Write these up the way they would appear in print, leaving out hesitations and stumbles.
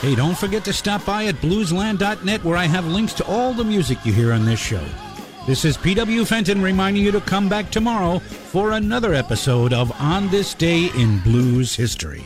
Hey, don't forget to stop by at bluesland.net where I have links to all the music you hear on this show. This is P.W. Fenton reminding you to come back tomorrow for another episode of On This Day in Blues History.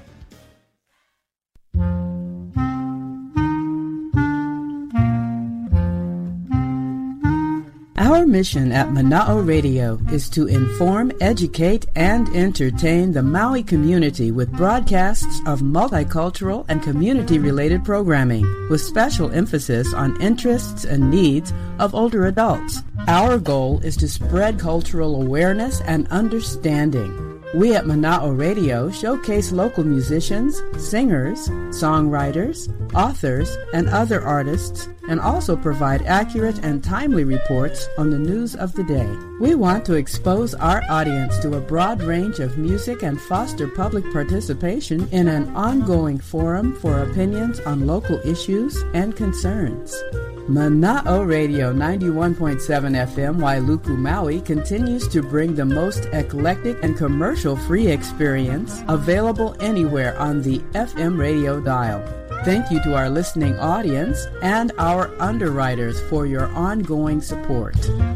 Our mission at Mana'o Radio is to inform, educate, and entertain the Maui community with broadcasts of multicultural and community-related programming, with special emphasis on interests and needs of older adults. Our goal is to spread cultural awareness and understanding. We at Mana'o Radio showcase local musicians, singers, songwriters, authors, and other artists, and also provide accurate and timely reports on the news of the day. We want to expose our audience to a broad range of music and foster public participation in an ongoing forum for opinions on local issues and concerns. Mana'o Radio 91.7 FM Wailuku, Maui continues to bring the most eclectic and commercial-free experience available anywhere on the FM radio dial. Thank you to our listening audience and our underwriters for your ongoing support.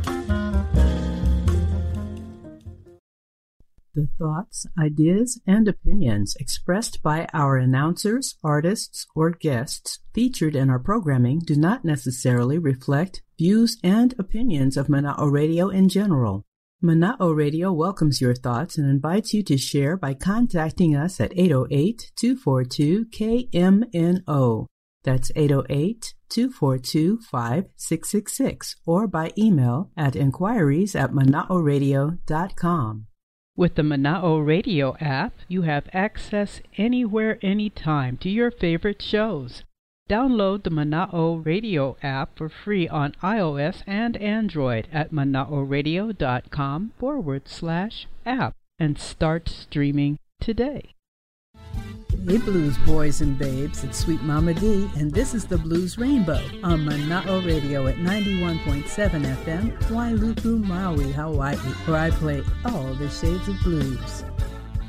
The thoughts, ideas, and opinions expressed by our announcers, artists, or guests featured in our programming do not necessarily reflect views and opinions of Mana'o Radio in general. Mana'o Radio welcomes your thoughts and invites you to share by contacting us at 808-242-KMNO. That's 808-242-5666, or by email at inquiries@manaoradio.com. With the Mana'o Radio app, you have access anywhere, anytime to your favorite shows. Download the Mana'o Radio app for free on iOS and Android at manaoradio.com/app and start streaming today. Hey Blues boys and babes, it's Sweet Mama D, and this is the Blues Rainbow on Mana'o Radio at 91.7 FM, Wailuku, Maui, Hawaii, where I play all the shades of blues.